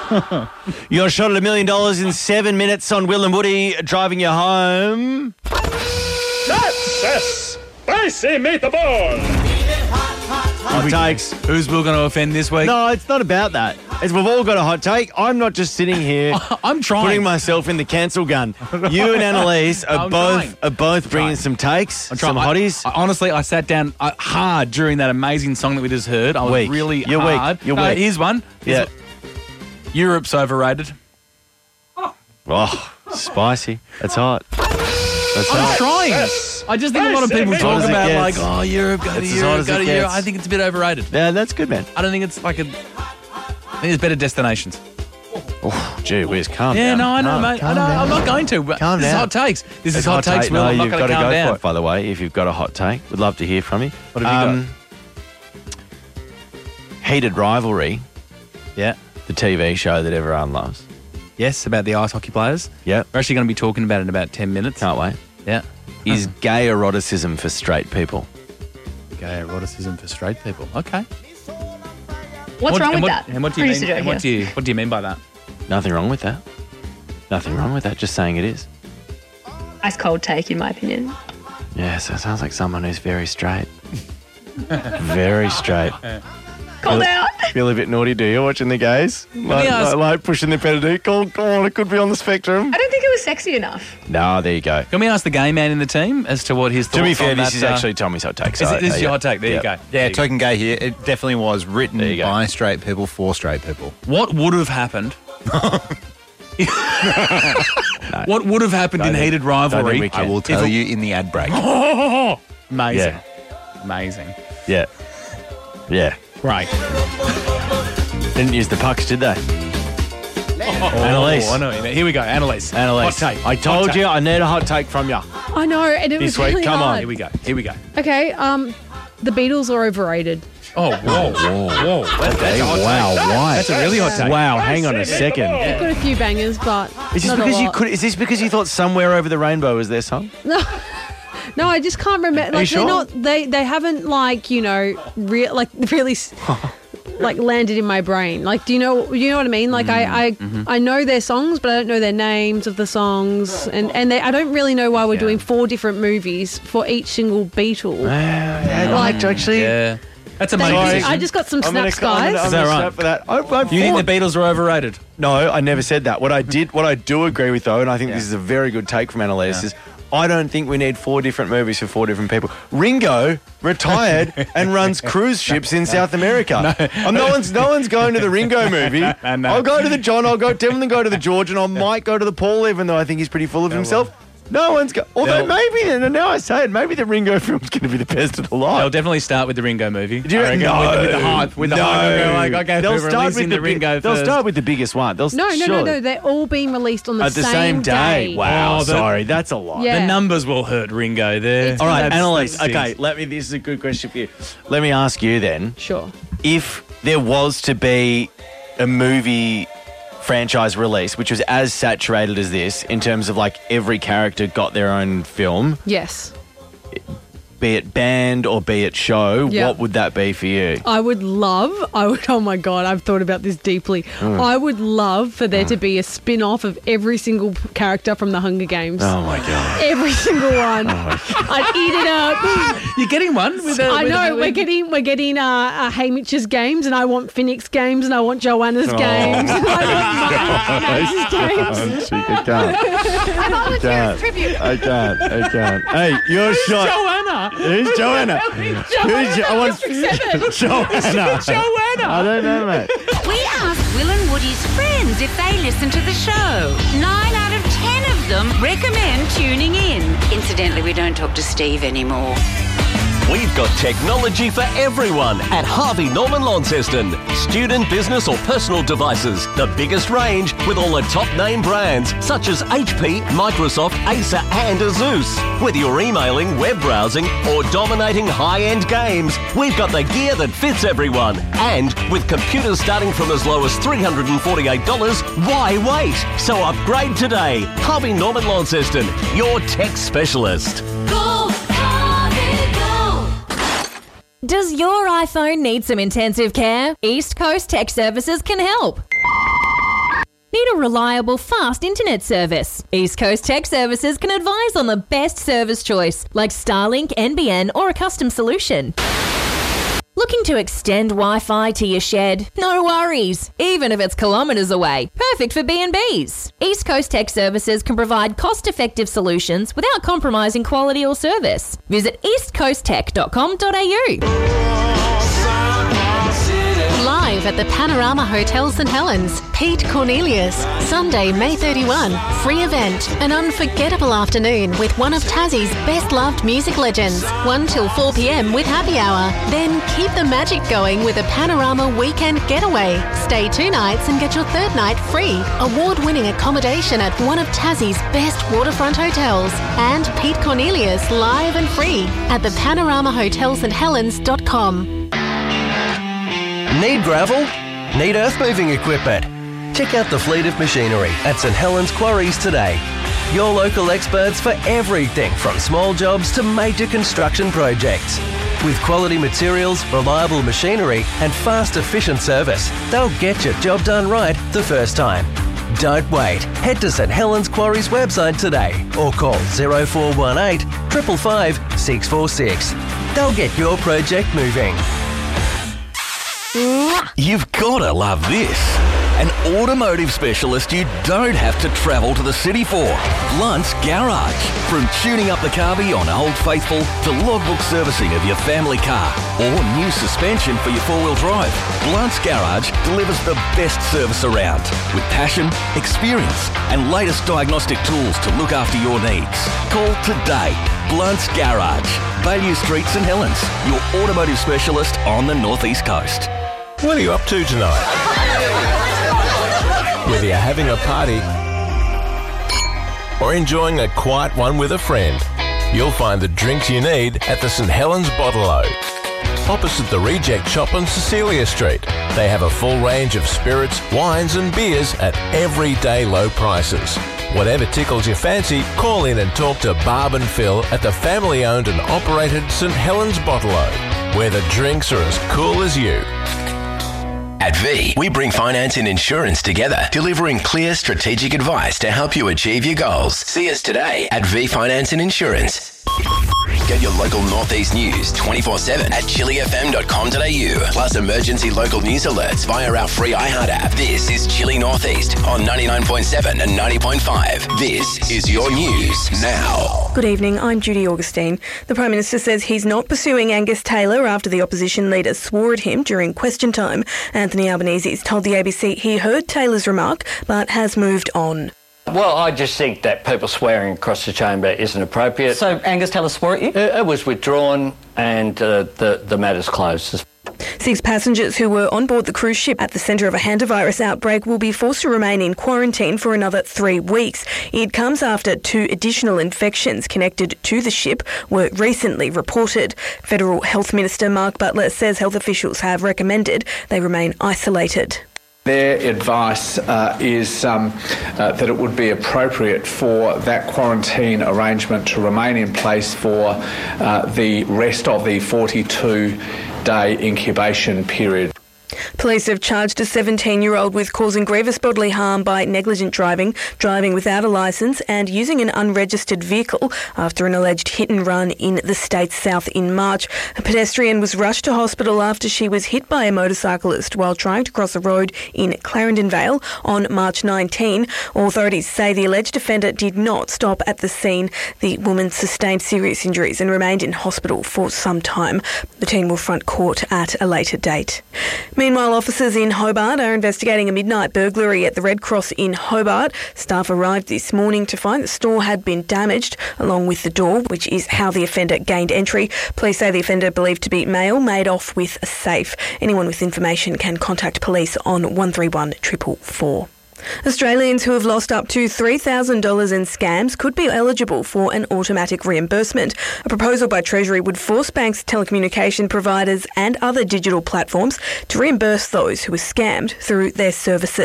Your shot at $1 million in 7 minutes on Will and Woody driving you home. That's a spicy meatball. Hot takes. Who's Will going to offend this week? No, it's not about that. We've all got a hot take. I'm not just sitting here I'm trying. putting myself in the cancel gun. You and Annalise are both bringing some takes, some hotties. Honestly, I sat down hard during that amazing song that we just heard. I was Weak. really You're hard. weak. You're weak. Here's one. Yeah. Europe's overrated. Oh, spicy. That's hot. That's I'm hot. trying. I just think a lot of people As talk hot as it about gets. like, oh, Europe, go to It's as hot Europe, as go it to Europe. gets. I think it's a bit overrated. Yeah, that's good, man. I don't think it's like I think there's better destinations. Oh, gee whiz, calm Yeah, down. no, I know, mate. I know. I'm not going to. But Calm this is down. hot takes. This is It's hot takes, Will. No, I'm not you've going got to to calm go down. for it, by the way, if you've got a hot take. We'd love to hear from you. What have you got? Heated Rivalry, Yeah. the TV show that everyone loves. Yes, about the ice hockey players. Yep. We're actually going to be talking about it in about 10 minutes. Can't wait. Yeah. Is gay eroticism for straight people? Gay eroticism for straight people. Okay. What's wrong with that? And what do you Producer mean? Joe And here. what do you mean by that? Nothing wrong with that. Nothing wrong with that. Just saying it is. Ice cold take, in my opinion. Yeah, so it sounds like someone who's very straight. Very straight. Called out. Feel a bit naughty, do you, watching the gays? Like pushing the pedal. Go on, it could be on the spectrum. I don't think it was sexy enough. No, there you go. Can we ask the gay man in the team as to what his thoughts To be fair, on this that, is actually Tommy's hot take. This is your hot take. There you go. Yeah, There you go. Token Gay here. It definitely was written There you go. by straight people for straight people. What would have happened? What would have happened in heated rivalry? we can. I will tell you in the ad break. Amazing. Yeah. Amazing. Yeah. Yeah. Great. Didn't use the pucks, did they? Annalise. Oh, I know. Here we go. Annalise. Annalise. Hot take. I told you I need a hot take from you. I know, and it This was week, really come on. hard. Here we go. Here we go. Okay, the Beatles are overrated. Oh, whoa. Whoa. That's a hot Wow, take. why? That's a really hot take. Wow, hang on a second. They've got a few bangers, but Is this not a because you lot. could? Is this because you thought "Somewhere Over the Rainbow" was their song? No, I just can't remember. you Like sure? they're not. They haven't really like landed in my brain. Like, do you know what I mean? Like I know their songs, but I don't know their names of the songs, and I don't really know why we're doing 4 different movies for each single Beatle. Like, actually, Yeah. That's a Thank main you. decision. I just got some snaps, guys. I'm Is that gonna right? snap for that. I You think the Beatles are overrated? No, I never said that. What I do agree with though, and I think this is a very good take from Annalise, is I don't think we need 4 different movies for 4 different people. Ringo retired and runs cruise ships in South America. No one's going to the Ringo movie. No. I'll go to the John. I'll definitely go to the George, and I might go to the Paul, even though I think he's pretty full of himself. No one's going. Although maybe, and now I say it, maybe the Ringo film's going to be the best of the lot. They'll definitely start with the Ringo movie. Do you I reckon reckon? with the hype. With the hype. They'll go, like, okay, They'll we're start releasing with the Ringo They'll first. start with the biggest one. No. They're all being released on the At the same day. Wow, Oh, sorry, that's a lot. Yeah. The numbers will hurt Ringo there. It's All right, That's- Annalise. that's Okay, things. this is a good question for you. Let me ask you then: Sure. if there was to be a movie franchise release which was as saturated as this in terms of like every character got their own film, Yes. be it band or be it show, Yeah. what would that be for you? I would, oh my God, I've thought about this deeply. I would love for there to be a spin-off of every single character from the Hunger Games. Oh my god! Every single one. I'd eat it up. You're getting one? With I know, we're getting Haymitch's games, and I want Phoenix games, and I want Joanna's games, and I want Max's games. I can't. I volunteer as tribute. I can't. Hey, your shot. Joanna. Who's Joanna? I want Joanna. Joanna. I don't know, mate. We asked Will and Woody's friends if they listen to the show. 9 out of 10 of them recommend tuning in. Incidentally, we don't talk to Steve anymore. We've got technology for everyone at Harvey Norman Launceston. Student, business or personal devices. The biggest range with all the top name brands such as HP, Microsoft, Acer and Asus. Whether you're emailing, web browsing or dominating high-end games, we've got the gear that fits everyone. And with computers starting from as low as $348, why wait? So upgrade today. Harvey Norman Launceston, your tech specialist. Go, Harvey, go! Does your iPhone need some intensive care? East Coast Tech Services can help. Need a reliable, fast internet service? East Coast Tech Services can advise on the best service choice, like Starlink, NBN, or a custom solution. Looking to extend Wi-Fi to your shed? No worries, even if it's kilometres away. Perfect for B&Bs. East Coast Tech Services can provide cost-effective solutions without compromising quality or service. Visit eastcoasttech.com.au. Live at the Panorama Hotel St Helens, Pete Cornelius. Sunday, May 31. Free event. An unforgettable afternoon with one of Tassie's best-loved music legends. 1 till 4 p.m. with happy hour. Then keep the magic going with a Panorama weekend getaway. Stay 2 nights and get your third night free. Award-winning accommodation at one of Tassie's best waterfront hotels. And Pete Cornelius live and free at the PanoramaHotelStHelens.com. Need gravel? Need earth-moving equipment? Check out the fleet of machinery at St Helens Quarries today. Your local experts for everything from small jobs to major construction projects. With quality materials, reliable machinery and fast, efficient service, they'll get your job done right the first time. Don't wait. Head to St Helens Quarries website today or call 0418 555 646. They'll get your project moving. You've gotta love this. An automotive specialist you don't have to travel to the city for. Blunt's Garage. From tuning up the carby on Old Faithful to logbook servicing of your family car or new suspension for your four-wheel drive, Blunt's Garage delivers the best service around with passion, experience and latest diagnostic tools to look after your needs. Call today. Blunt's Garage. Bayview Street, St Helens. Your automotive specialist on the North East Coast. What are you up to tonight? Whether you're having a party or enjoying a quiet one with a friend, you'll find the drinks you need at the St Helens Bottle-O. Opposite the Reject Shop on Cecilia Street. They have a full range of spirits, wines and beers at everyday low prices. Whatever tickles your fancy, call in and talk to Barb and Phil at the family-owned and operated St Helens Bottle-O, where the drinks are as cool as you. At V, we bring finance and insurance together, delivering clear strategic advice to help you achieve your goals. See us today at V Finance and Insurance. Get your local Northeast news 24/7 at chilifm.com.au. Plus emergency local news alerts via our free iHeart app. This is Chili Northeast on 99.7 and 90.5. This is your news now. Good evening, I'm Judy Augustine. The Prime Minister says he's not pursuing Angus Taylor after the opposition leader swore at him during question time. Anthony Albanese has told the ABC he heard Taylor's remark but has moved on. Well, I just think that people swearing across the chamber isn't appropriate. So Angus Taylor swore at you? It was withdrawn and the matter's closed. 6 passengers who were on board the cruise ship at the centre of a hantavirus outbreak will be forced to remain in quarantine for another 3 weeks. It comes after 2 additional infections connected to the ship were recently reported. Federal Health Minister Mark Butler says health officials have recommended they remain isolated. Their advice is that it would be appropriate for that quarantine arrangement to remain in place for the rest of the 42-day incubation period. Police have charged a 17-year-old with causing grievous bodily harm by negligent driving, driving without a licence and using an unregistered vehicle after an alleged hit and run in the state's south in March. A pedestrian was rushed to hospital after she was hit by a motorcyclist while trying to cross a road in Clarendon Vale on March 19. Authorities say the alleged offender did not stop at the scene. The woman sustained serious injuries and remained in hospital for some time. The teen will front court at a later date. Meanwhile, officers in Hobart are investigating a midnight burglary at the Red Cross in Hobart. Staff arrived this morning to find the store had been damaged, along with the door, which is how the offender gained entry. Police say the offender, believed to be male, made off with a safe. Anyone with information can contact police on 131 444. Australians who have lost up to $3,000 in scams could be eligible for an automatic reimbursement. A proposal by Treasury would force banks, telecommunication providers and other digital platforms to reimburse those who were scammed through their services.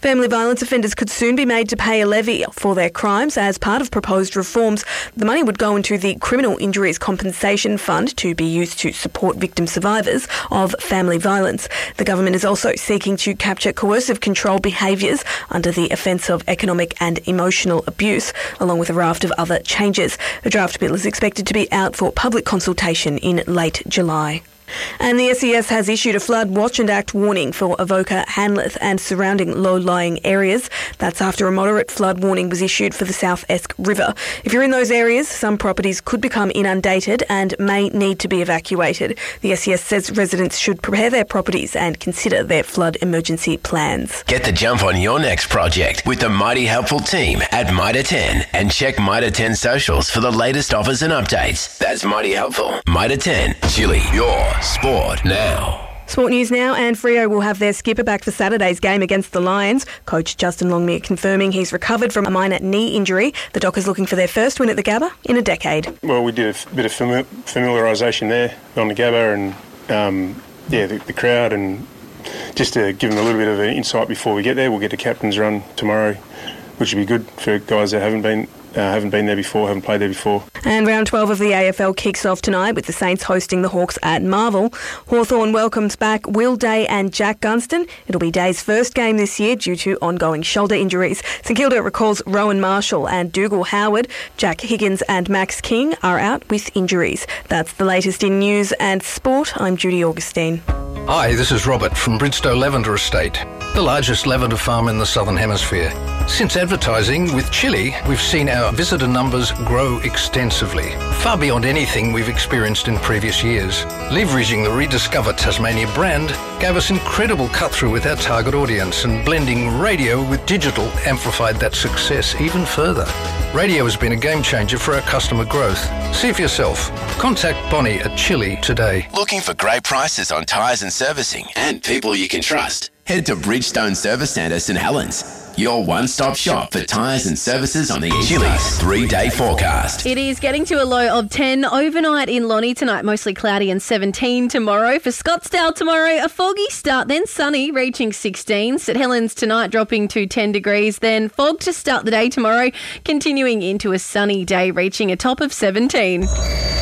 Family violence offenders could soon be made to pay a levy for their crimes. As part of proposed reforms, the money would go into the Criminal Injuries Compensation Fund to be used to support victim survivors of family violence. The government is also seeking to capture coercive control behaviours under the offence of economic and emotional abuse, along with a raft of other changes. A draft bill is expected to be out for public consultation in late July. And the SES has issued a flood watch and act warning for Avoca, Hanleth and surrounding low-lying areas. That's after a moderate flood warning was issued for the South Esk River. If you're in those areas, some properties could become inundated and may need to be evacuated. The SES says residents should prepare their properties and consider their flood emergency plans. Get the jump on your next project with the Mighty Helpful team at Mitre 10 and check Mitre 10 socials for the latest offers and updates. That's Mighty Helpful. Mitre 10, Chili, your sport now. Sport news now, and Freo will have their skipper back for Saturday's game against the Lions. Coach Justin Longmire confirming he's recovered from a minor knee injury. The Dockers looking for their first win at the Gabba in a decade. Well, we did a bit of familiarisation there on the Gabba and, the crowd, and just to give them a little bit of an insight before we get there. We'll get a captain's run tomorrow, which would be good for guys that haven't been there before, haven't played there before. And round 12 of the AFL kicks off tonight with the Saints hosting the Hawks at Marvel. Hawthorn welcomes back Will Day and Jack Gunston. It'll be Day's first game this year due to ongoing shoulder injuries. St Kilda recalls Rowan Marshall and Dougal Howard. Jack Higgins and Max King are out with injuries. That's the latest in news and sport. I'm Judy Augustine. Hi, this is Robert from Bridgestow Lavender Estate, the largest lavender farm in the Southern Hemisphere. Since advertising with Chili, we've seen our visitor numbers grow extensively, far beyond anything we've experienced in previous years. Leveraging the rediscovered Tasmania brand gave us incredible cut-through with our target audience, and blending radio with digital amplified that success even further. Radio has been a game changer for our customer growth. See for yourself. Contact Bonnie at Chili today. Looking for great prices on tyres and servicing and people you can trust? Head to Bridgestone Service Centre St Helens, your one-stop shop for tyres and services on the East Chili's 3-day forecast. It is getting to a low of 10 overnight in Lonnie tonight, mostly cloudy, and 17 tomorrow. For Scottsdale tomorrow, a foggy start, then sunny, reaching 16. St Helens tonight dropping to 10 degrees, then fog to start the day tomorrow, continuing into a sunny day, reaching a top of 17.